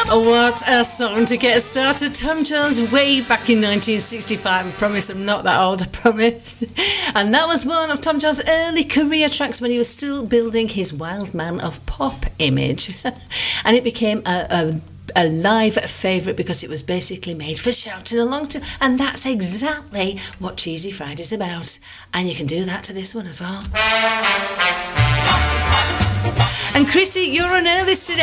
What a song to get started. Tom Jones way back in 1965. I promise I'm not that old, I promise. And that was one of Tom Jones' early career tracks when he was still building his Wild Man of Pop image. And it became a live favourite because it was basically made for shouting along to, and that's exactly what Cheesy Friday's about. And you can do that to this one as well. And Chrissy, you're on early today.